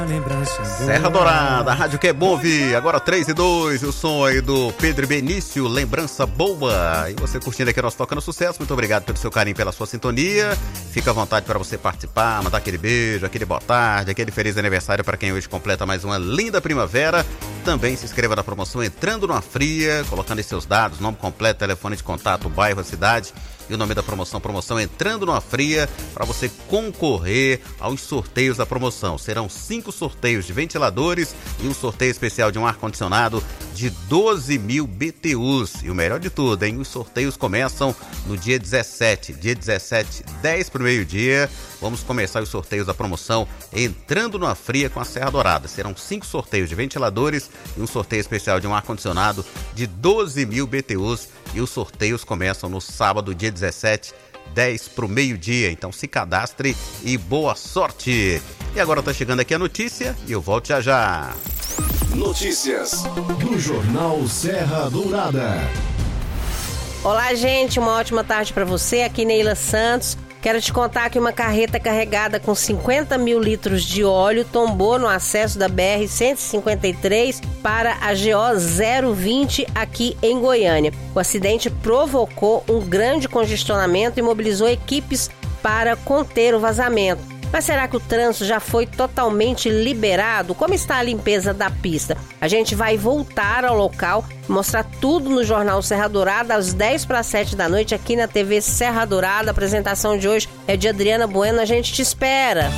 Serra Dourada, a rádio que é bom ouvir. Agora 3:02, o som aí do Pedro Benício, lembrança boa. E você curtindo aqui nosso Tocando Sucesso, muito obrigado pelo seu carinho, pela sua sintonia. Fica à vontade para você participar, mandar aquele beijo, aquele boa tarde, aquele feliz aniversário para quem hoje completa mais uma linda primavera. Também se inscreva na promoção Entrando numa Fria, colocando aí seus dados, nome completo, telefone de contato, bairro, a cidade e o nome da promoção Entrando numa Fria, para você concorrer aos sorteios da promoção. Serão 5 sorteios de ventiladores e um sorteio especial de um ar-condicionado de 12 mil BTUs. E o melhor de tudo, hein? Os sorteios começam no dia 17, 10 para o meio-dia. Vamos começar os sorteios da promoção Entrando numa Fria com a Serra Dourada. Serão 5 sorteios de ventiladores e um sorteio especial de um ar-condicionado de 12 mil BTUs. E os sorteios começam no sábado, dia 17, 10 para o meio-dia. Então se cadastre e boa sorte. E agora tá chegando aqui a notícia e eu volto já já. Notícias do Jornal Serra Dourada. Olá, gente, uma ótima tarde para você. Aqui Neila Santos. Quero te contar que uma carreta carregada com 50 mil litros de óleo tombou no acesso da BR-153 para a GO 020 aqui em Goiânia. O acidente provocou um grande congestionamento e mobilizou equipes para conter o vazamento. Mas será que o trânsito já foi totalmente liberado? Como está a limpeza da pista? A gente vai voltar ao local, mostrar tudo no Jornal Serra Dourada às 10 para 7 da noite aqui na TV Serra Dourada. A apresentação de hoje é de Adriana Bueno, a gente te espera.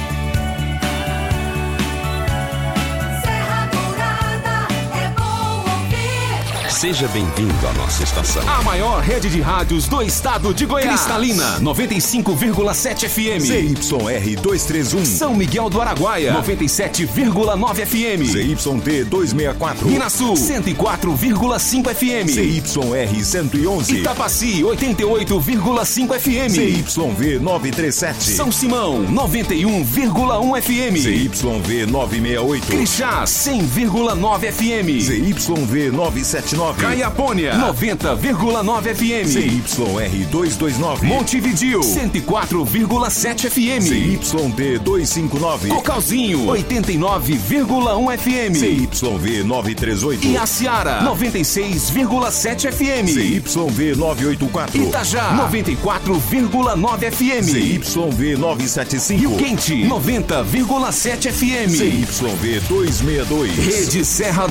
Seja bem-vindo à nossa estação. A maior rede de rádios do estado de Goiás. Cristalina, 95,7 FM. ZYR 231. São Miguel do Araguaia, 97,9 FM. ZYT 264. Minasul, 104,5 FM. ZYR 111. Itapaci, 88,5 FM. ZYV 937. São Simão, 91,1 FM. ZYV 968. Crixás, 100,9 FM. ZYV 979. Caiapônia, 90,9 FM. ZYR 229. Montevidéu, 104,7 FM. ZYD 259. Cocalzinho, 89,1 FM. ZYV 938. Iaciara, 96,7 FM. ZYV 984. Itajá, 94,9 FM. ZYV 975. Rio Quente, 90,7 FM. ZYV 262. Rede Serra